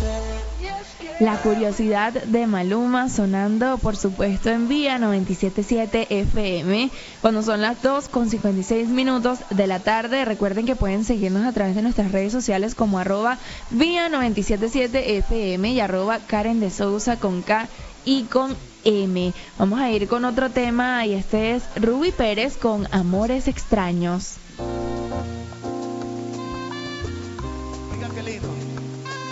La curiosidad de Maluma sonando, por supuesto, en Vía 97.7 FM, cuando son las 2:56 de la tarde. Recuerden que pueden seguirnos a través de nuestras redes sociales como @Vía 97.7 FM y @Karen de Sousa con K y con M. Vamos a ir con otro tema y este es Ruby Pérez con Amores Extraños.